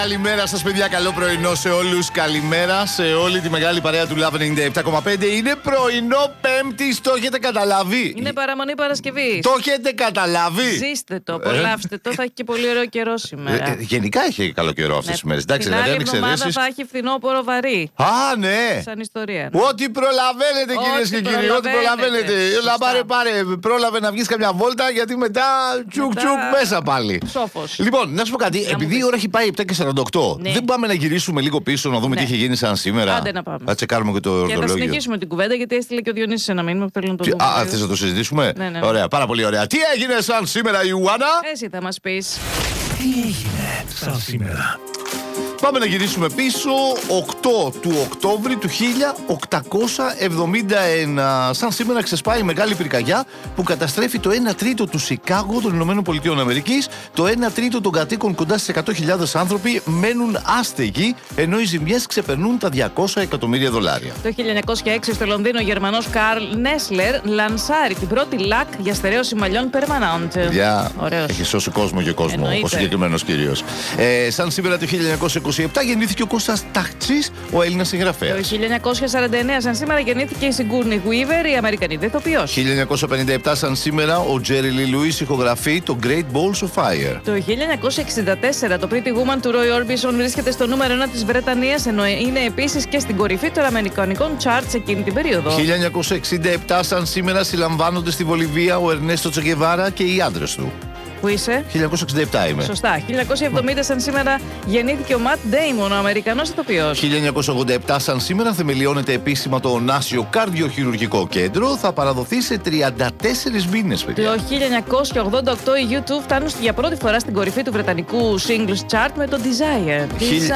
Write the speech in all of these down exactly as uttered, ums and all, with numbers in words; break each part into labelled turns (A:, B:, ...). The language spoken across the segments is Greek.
A: Καλημέρα σας παιδιά, καλό πρωινό σε όλους. Καλημέρα σε όλη τη μεγάλη παρέα του Love ενενήντα επτά κόμμα πέντε. Είναι πρωινό Πέμπτης, το έχετε καταλάβει?
B: Είναι παραμονή Παρασκευής.
A: Το έχετε καταλάβει?
B: Ζήστε το, απολαύστε το, θα έχει και πολύ ωραίο καιρό σήμερα.
A: Ε, γενικά έχει καλό καιρό αυτές τις
B: Ναι,
A: μέρες. Εντάξει,
B: την
A: δηλαδή
B: άλλη
A: αν
B: εβδομάδα
A: εξαιρέσεις.
B: θα έχει φθινόπωρο βαρύ.
A: Α, ναι!
B: Σαν ιστορία. Ναι.
A: Ό,τι προλαβαίνετε κυρίες και κύριοι, ό,τι προλαβαίνετε.
B: Σωστά.
A: Πάρε, πάρε, πρόλαβε να βγεις καμιά βόλτα γιατί μετά τσουκ
B: Μετά...
A: τσουκ μέσα πάλι.
B: Σόφος.
A: Λοιπόν, να σου πω κάτι,
B: Να
A: επειδή η ώρα έχει πάει επτά και σαράντα οκτώ,
B: Ναι.
A: δεν πάμε να γυρίσουμε λίγο πίσω να δούμε
B: Ναι.
A: τι είχε γίνει σαν σήμερα?
B: Άντε να πάμε.
A: Θα τσεκάρουμε και το
B: Και θα
A: ορθολόγιο.
B: συνεχίσουμε την κουβέντα γιατί έστειλε και ο Διονύσης ένα μήνυμα που θέλω να το δούμε.
A: Α, θες να το συζητήσουμε?
B: Ναι, ναι, ναι.
A: Ωραία, πάρα πολύ ωραία. Τι έγινε σαν σήμερα, Ιουάννα?
B: Εσύ θα μας πεις.
C: Τι έγινε σαν σήμερα?
A: Πάμε να γυρίσουμε πίσω οκτώ του Οκτώβρη του χίλια οκτακόσια εβδομήντα ένα. Σαν σήμερα ξεσπάει η μεγάλη πυρκαγιά που καταστρέφει το ένα τρίτο του Σικάγο των Ηνωμένων Πολιτείων Αμερικής. Το ένα τρίτο των κατοίκων, κοντά στις εκατό χιλιάδες άνθρωποι, μένουν άστεγοι, ενώ οι ζημιές ξεπερνούν τα διακόσια εκατομμύρια δολάρια.
B: Το χίλια εννιακόσια έξι στο Λονδίνο ο Γερμανός Καρλ Νέσλερ λανσάρει την πρώτη λακ για στερέωση μαλλιών permanent.
A: Για
B: Ωραίος.
A: έχει σώσει κόσμο και κόσμο,
B: Εννοείται.
A: ο συγκεκριμένος κύριος. Ε, σαν σήμερα το χίλια εννιακόσια είκοσι επτά γεννήθηκε ο Κώστας Ταχτσής, ο Έλληνας
B: Το
A: συγγραφέας.
B: χίλια εννιακόσια σαράντα εννέα σαν σήμερα γεννήθηκε η Σιγκούρνι Γουίβερ, η Αμερικανίδα ηθοποιός.
A: χίλια εννιακόσια πενήντα επτά σαν σήμερα ο Τζέρι Λι Λουίς ηχογραφεί το Great Balls of Fire.
B: Το χίλια εννιακόσια εξήντα τέσσερα το Pretty Woman του Roy Orbison βρίσκεται στο νούμερο ένα της Βρετανίας, ενώ είναι επίσης και στην κορυφή των αμερικανικών charts εκείνη την περίοδο.
A: χίλια εννιακόσια εξήντα επτά σαν σήμερα συλλαμβάνονται στη Βολιβία ο Ερνέστο Τσεκεβάρα και οι άντρες του.
B: Πού είσαι?
A: χίλια εννιακόσια εξήντα επτά είμαι.
B: Σωστά. χίλια εννιακόσια εβδομήντα σαν σήμερα γεννήθηκε ο Ματ Ντέιμον, ο Αμερικανός ηθοποιός.
A: χίλια εννιακόσια ογδόντα επτά σαν σήμερα θεμελιώνεται επίσημα το Ωνάσιο Καρδιοχειρουργικό Κέντρο. Θα παραδοθεί σε τριάντα τέσσερις μήνες, παιδιά.
B: Το χίλια εννιακόσια ογδόντα οκτώ οι γιου τού φτάνουν για πρώτη φορά στην κορυφή του βρετανικού singles chart με το Desire.
A: Χίλια-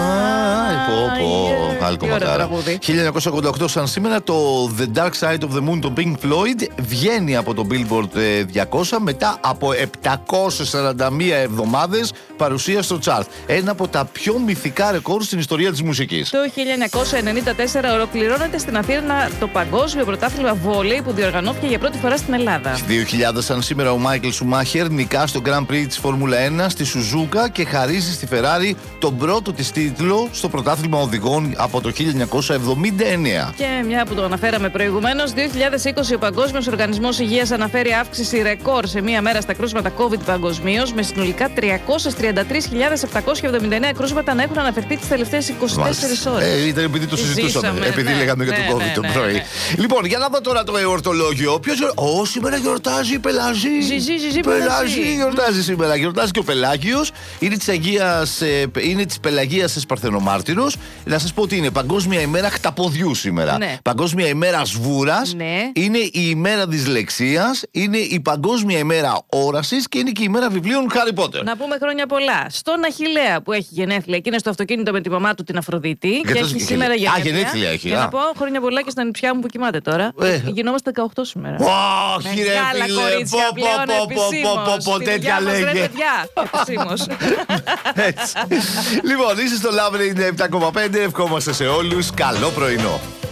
A: Α, πω, πω. Άλλη
B: Τι ωραίο
A: κομματάρα.
B: τραγούδι.
A: χίλια εννιακόσια ογδόντα οκτώ σαν σήμερα το The Dark Side of the Moon των Pink Floyd βγαίνει από το Billboard ε, διακόσια μετά από επτακόσιες σαράντα μία εβδομάδες παρουσία στο chart. Ένα από τα πιο μυθικά ρεκόρ στην ιστορία της μουσικής.
B: Το χίλια εννιακόσια ενενήντα τέσσερα ολοκληρώνεται στην Αθήνα το Παγκόσμιο Πρωτάθλημα Βόλεϊ που διοργανώθηκε για πρώτη φορά στην Ελλάδα.
A: δύο χιλιάδες σαν σήμερα ο Μάικλ Σουμάχερ νικά στο Grand Prix της Φόρμουλα ένα στη Σουζούκα και χαρίζει στη Ferrari τον πρώτο της τίτλο στο πρωτάθλημα οδηγών από το χίλια εννιακόσια εβδομήντα εννέα.
B: Και μια που το αναφέραμε προηγουμένως, δύο χιλιάδες είκοσι ο Παγκόσμιος Οργανισμός Υγείας αναφέρει αύξηση ρεκόρ σε μία μέρα στα κρούσματα COVID παγκοσμίως, με συνολικά τριακόσιες τριάντα τρεις χιλιάδες επτακόσια εβδομήντα εννέα κρούσματα να έχουν αναφερθεί τις τελευταίες είκοσι τέσσερις ώρες.
A: Ε, ήταν επειδή το
B: Τι
A: συζητούσαμε.
B: ζήσαμε,
A: επειδή
B: ναι,
A: λέγαμε για
B: ναι,
A: το COVID
B: ναι,
A: το
B: ναι,
A: πρωί.
B: ναι.
A: Λοιπόν, για να δω τώρα το εορτολόγιο. Ποιος γιορ... Ω, σήμερα γιορτάζει η Πελαζή.
B: Ζυζί, ζυζί,
A: Πελαζή
B: Πελαζή.
A: γιορτάζει σήμερα. Γιορτάζει και ο Πελάγιος. Είναι της Αγίας, ε, είναι της Πελαγίας της Παρθενομάρτυρος. Να σας πω ότι είναι Παγκόσμια ημέρα χταποδιού σήμερα.
B: Ναι.
A: Παγκόσμια ημέρα σβούρας.
B: Ναι.
A: Είναι η ημέρα δυσλεξίας. Είναι η Παγκόσμια ημέρα όρασης και είναι και η ημέρα βιβλίων Harry Potter.
B: Να πούμε χρόνια πολλά στον Αχιλλέα που έχει γενέθλια και είναι στο αυτοκίνητο με τη μαμά του την Αφροδίτη. Και
A: το-
B: έχει
A: και-
B: σήμερα
A: Α,
B: γενέθλια.
A: γενέθλια έχει,
B: Και
A: α.
B: να πω χρόνια πολλά και στην ανιψιά μου που κοιμάται τώρα.
A: Ε.
B: Γινόμαστε δεκαοκτώ σήμερα.
A: Όχι, ρε
B: Μεγάλα
A: φίλε.
B: κορίτσια
A: Πω,
B: πλέον
A: πω, πω, πω, πω, πω,
B: επισήμως. Τη
A: τέτοια
B: δουλειά μας, ρε
A: λέγε.
B: παιδιά, επισήμως.
A: Έτσι. Λοιπόν, είστε στο Love ενενήντα επτά κόμμα πέντε. Ευχόμαστε σε όλους καλό πρωινό.